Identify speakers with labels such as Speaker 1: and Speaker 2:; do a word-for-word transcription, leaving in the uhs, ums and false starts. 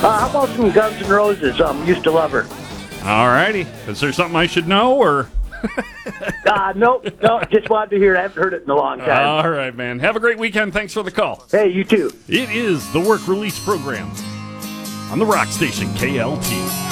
Speaker 1: Uh, how about some Guns N' Roses? Um, used to love her.
Speaker 2: All righty. Is there something I should know, or?
Speaker 1: uh, no, no, just wanted to hear it. I haven't heard it in a long time.
Speaker 2: All right, man. Have a great weekend. Thanks for the call.
Speaker 1: Hey, you too.
Speaker 2: It is the Work Release Program on the Rock Station, K L T.